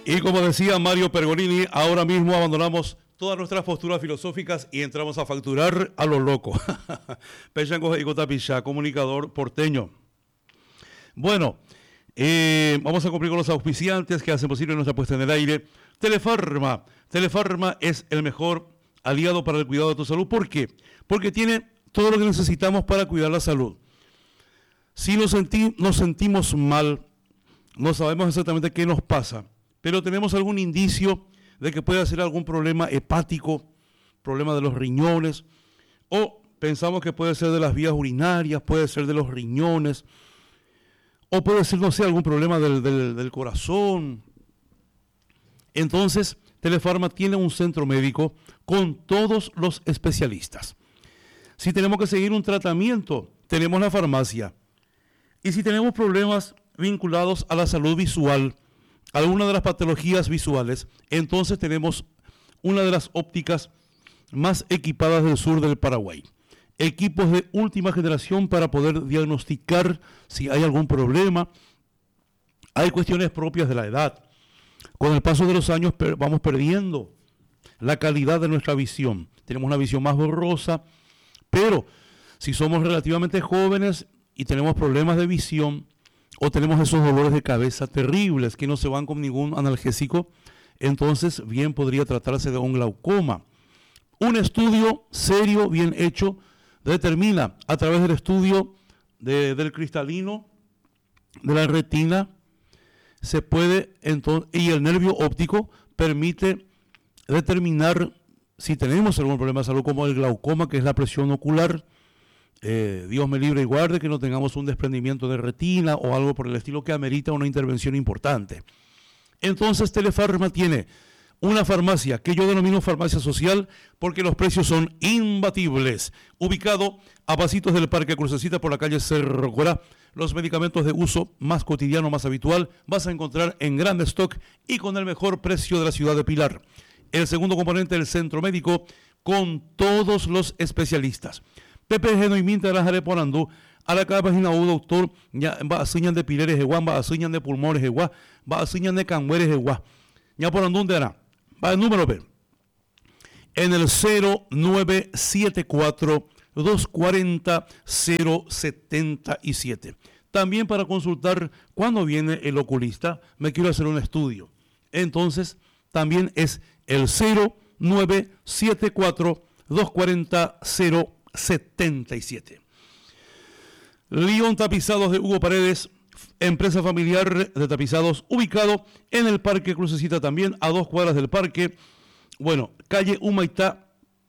Y como decía Mario Pergolini, ahora mismo abandonamos todas nuestras posturas filosóficas y entramos a facturar a lo loco. Pechango y Cotapichá, comunicador porteño. Bueno, vamos a cumplir con los auspiciantes que hacen posible nuestra puesta en el aire. Telefarma. Telefarma es el mejor aliado para el cuidado de tu salud. ¿Por qué? Porque tiene todo lo que necesitamos para cuidar la salud. Si nos sentimos mal, no sabemos exactamente qué nos pasa, pero tenemos algún indicio de que puede ser algún problema hepático, problema de los riñones, o pensamos que puede ser de las vías urinarias, puede ser de los riñones, o puede ser, no sé, algún problema del corazón. Entonces, Telefarma tiene un centro médico con todos los especialistas. Si tenemos que seguir un tratamiento, tenemos la farmacia. Y si tenemos problemas vinculados a la salud visual, alguna de las patologías visuales, entonces tenemos una de las ópticas más equipadas del sur del Paraguay. Equipos de última generación para poder diagnosticar si hay algún problema. Hay cuestiones propias de la edad. Con el paso de los años vamos perdiendo la calidad de nuestra visión. Tenemos una visión más borrosa, pero si somos relativamente jóvenes y tenemos problemas de visión, o tenemos esos dolores de cabeza terribles que no se van con ningún analgésico, entonces bien podría tratarse de un glaucoma. Un estudio serio, bien hecho, determina a través del estudio del cristalino, de la retina, se puede, entonces, y el nervio óptico permite determinar si tenemos algún problema de salud como el glaucoma, que es la presión ocular. Dios me libre y guarde que no tengamos un desprendimiento de retina o algo por el estilo que amerita una intervención importante. Entonces Telefarma tiene una farmacia que yo denomino farmacia social porque los precios son imbatibles. Ubicado a pasitos del Parque Crucecita por la calle Cerro Corá, los medicamentos de uso más cotidiano, más habitual, vas a encontrar en gran stock y con el mejor precio de la ciudad de Pilar. El segundo componente del centro médico con todos los especialistas. Pepe Geno y Minta de la Jare Porandú, a la cada página U, doctor, ya va a señan de pileres de guan, va a señan de pulmones de guan, va a señan de cangüeres de guan. Ya Porandú de hará. Va el número, P. En el 0974-240-077. También para consultar cuándo viene el oculista, me quiero hacer un estudio. Entonces, también es el 0974-240-077. 77. León Tapizados de Hugo Paredes, empresa familiar de tapizados, ubicado en el Parque Crucecita también, a 2 cuadras del parque. Bueno, calle Humaitá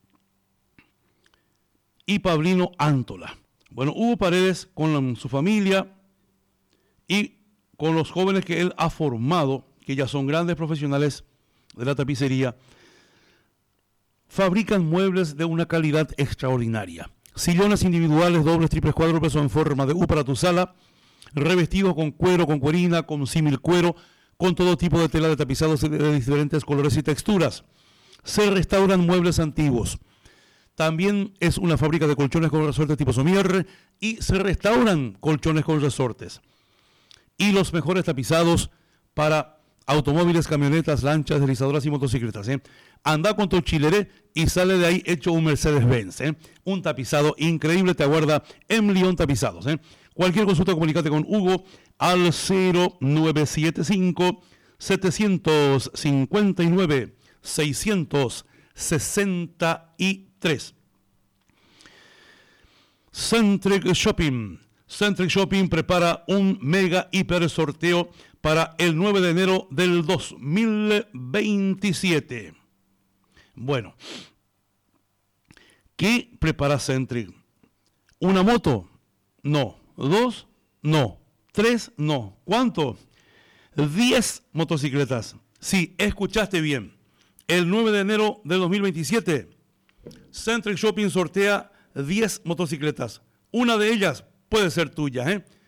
y Pablino Antola. Bueno, Hugo Paredes con su familia y con los jóvenes que él ha formado, que ya son grandes profesionales de la tapicería, fabrican muebles de una calidad extraordinaria. Sillones individuales, dobles, triples, cuádruples en forma de U para tu sala, revestidos con cuero, con cuerina, con símil cuero, con todo tipo de tela de tapizados de diferentes colores y texturas. Se restauran muebles antiguos. También es una fábrica de colchones con resortes tipo somier y se restauran colchones con resortes. Y los mejores tapizados para automóviles, camionetas, lanchas, deslizadoras y motocicletas. Anda con tu chileré y sale de ahí hecho un Mercedes-Benz. Un tapizado increíble te aguarda en León Tapizados. Cualquier consulta, comunícate con Hugo al 0975 759 663. Centric Shopping. Centric Shopping prepara un mega hiper sorteo para el 9 de enero del 2027. Bueno, ¿qué prepara Centric? ¿Una moto? No. ¿2? No. ¿3? No. ¿Cuánto? 10 motocicletas. Sí, escuchaste bien. El 9 de enero del 2027, Centric Shopping sortea 10 motocicletas. Una de ellas puede ser tuya,